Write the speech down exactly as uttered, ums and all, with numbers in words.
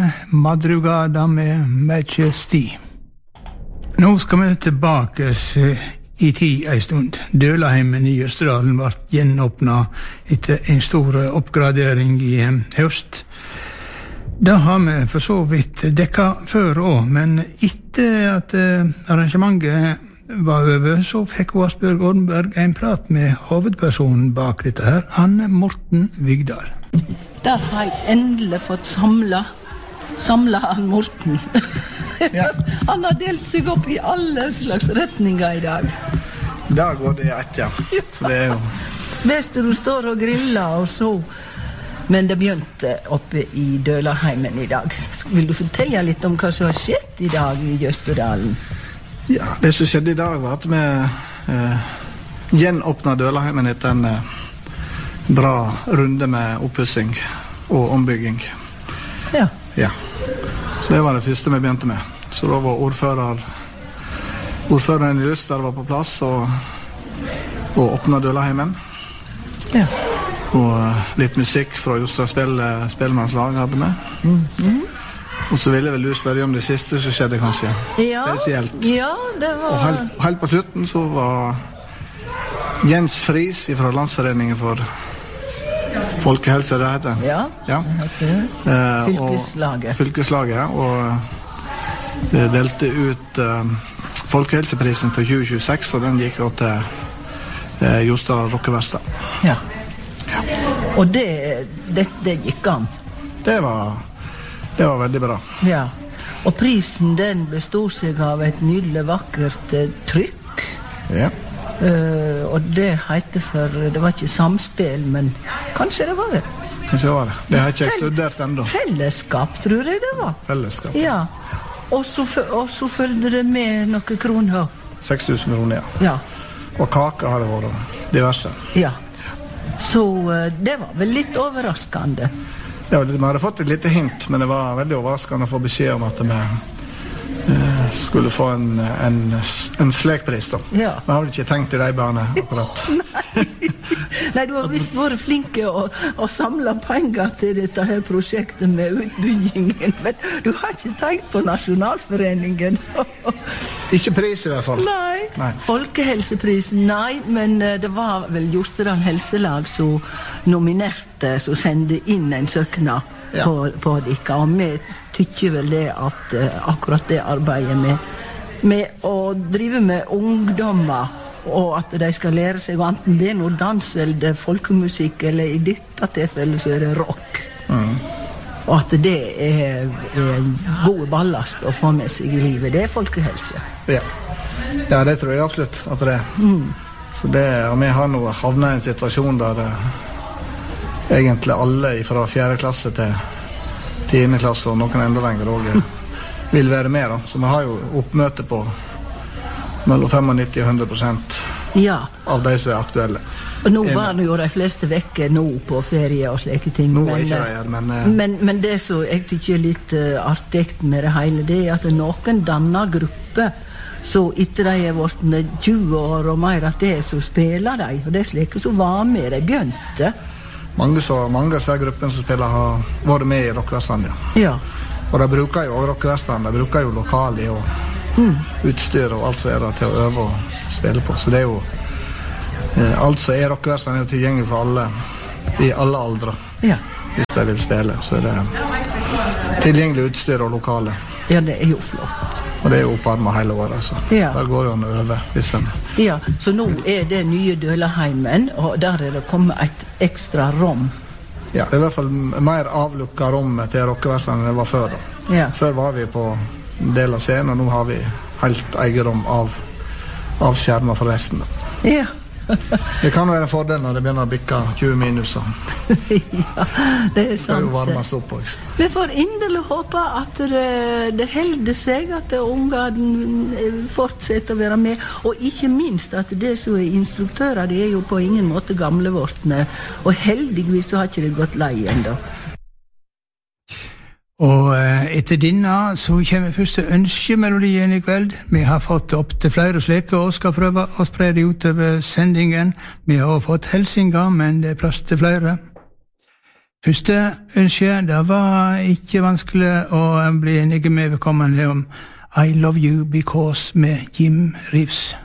Madrugada med Majesty. Nå skal vi tilbake i tid en stund. Dølaheimen i Østerdalen ble gjenåpnet etter en stor oppgradering i høst. Det har vi for så vidt dekket før også, men etter at arrangementet var over, så fikk Asbjørg Ornberg en prat med hovedpersonen bak dette her, Anne Morten Vigdal. Der har jeg endelig fått samla, samla han Morten. Ja. Han har delt seg opp i alle slags retninger i dag. Der går det i ett, ja. Så det er jo... Best du står og griller og så... Men det begynte oppe i Dølaheimen i dag. Vil du fortelle litt om hva som har skjedd i dag i Østerdalen? Ja, det som skjedde i dag var at vi eh, gjenåpnet Dølaheimen etter en eh, bra runde med oppussing og ombygging. Ja. Ja. Så det var det første vi begynte med. Så da var ordfører, ordføreren i Luster var på plass og, og åpnet Dølaheimen. Ja. Og uh, litt musikk fra Jostra Spell, Spellemannslag hadde vi. Mm. Mm. Og så ville vel du spørre om det siste som skjedde kanskje. Ja, spesielt. Ja, det var... Og helt, helt på slutten så var Jens Friis fra Landsforeningen for Folkehelse, det heter. Ja, ja. det heter uh, Fylkeslaget. Og, fylkeslaget, og uh, delte ut uh, Folkehelseprisen for tjue tjueseks, og den gikk da til uh, Jostra Rockeverkstad. Ja. Ja. Og det, det, det gikk an. Det var, det var veldig bra. Ja. Og prisen den bestod seg av et nydelig vakkert uh, trykk. Ja. Uh, og det heter for, det var ikke samspill, men kanskje det var det. Kanskje det var det. Det har ikke jeg studert enda. Fellesskap, tror jeg det var. Fellesskap. Ja. Og så, og så følgde det med noen kroner. seks tusen kroner, ja. Ja. Og kake har det vært. Diverse. Ja. Så uh, det var vel litt overraskende. Ja, vi hadde fått et lite hint, men det var veldig overraskende å få beskjed om at vi uh, skulle få en, en, en slekpris da. Ja. Vi har vel ikke tenkt i de barna akkurat. Nei. Nei, du har visst vært flinke å, å samle penger til dette her prosjektet med utbyggingen, men du har ikke tenkt på Nasjonalforeningen. Ikke pris i hvert fall. Nei. Nei. Folkehelseprisen, nei, men uh, det var vel Jostedal Helselag som nominerte, som sendte inn en søknad ja. på, på dere, og vi tykker vel det at uh, akkurat det arbeidet med, med å drive med ungdommer, og at de skal lære seg, enten det er noe dans eller folkemusikk, eller i dette tilfellet så er det rock. Mm. Og at det er, er god ballast å få med seg i livet. Det er folkehelse. Ja, ja det tror jeg absolutt at det er. Mm. Så det, og vi har nå havnet i en situasjon der det, egentlig alle fra fjerde klasse til tiende klasse, og noen enda lenger også, vil være med. Da. Så vi har jo oppmøte på mellom nittifem og hundre prosent ja. Av de som er aktuelle. Og nå var det jo de fleste vekke nå på ferie og slike ting. Nå men, er ikke det her, men, uh, men... Men det som jeg tykker er litt uh, artig med det hele, det er at noen danner grupper, så etter de er vært tjue år og mer at det så spiller de, og det er slike som var med, de begynte. Mange, så, mange av disse gruppene som spiller har vært med i Rockeverkstad, ja. Ja. Og de bruker jo Rockeverkstad, de bruker jo lokale og mm. utstyr og alt som er der til å øve og spille på. Så det er jo eh, alt som er Rockeverkstad er jo tilgjengelig for alle i alle aldre. Ja. Hvis de vil spille, så er det tilgjengelig utstyr og lokale. Ja, det er jo flott. Og det er jo opparmet hele året, altså. Ja. Der går jo en over, hvis en... Ja, så nå er det nye Dølaheimen, og der er det kommet et ekstra rom. Ja, det er i hvert fall mer avlukket rom til Rockeverkstad enn det var før da. Ja. Før var vi på en del av scenen, og nå har vi helt eget rom av, av skjermer for resten. Ja. Det kan være en fordel når det begynner å bikke tjue minus. Ja, det er sant. Det er jo varmest opp også. Vi får inderlig håpe at det, det helder seg, at ungene fortsetter å være med, og ikke minst at det som er instruktører, de er jo på ingen måte gamle vortne, og heldigvis så har ikke det gått lei enda. Og etter denne så kommer første ønskemelodien i kveld. Vi har fått opp til flere slike og skal prøve å spre det utover sendingen. Vi har fått helsinger, men det er plass til flere. Første ønske, det var ikke vanskelig å bli enige med vedkommende om I Love You Because med Jim Reeves.